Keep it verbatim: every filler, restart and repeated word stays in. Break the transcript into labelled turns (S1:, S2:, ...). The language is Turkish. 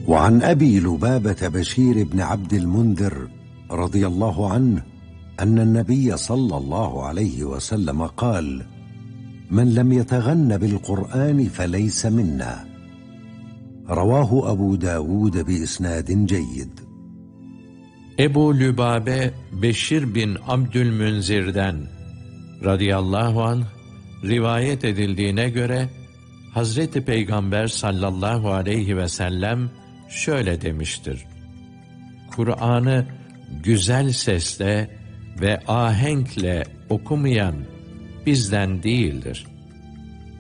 S1: وعن أبي لبابة بشير بن عبد المنذر رضي الله عنه أن النبي صلى الله عليه وسلم قال: من لم يتغن بالقرآن فليس منا. رواه أبو داود بإسناد جيد.
S2: Ebu Lübabe Beşir bin Abdülmünzir'den radıyallahu anh rivayet edildiğine göre Hazreti Peygamber sallallahu aleyhi ve sellem şöyle demiştir: Kur'an'ı güzel sesle ve ahenkle okumayan bizden değildir.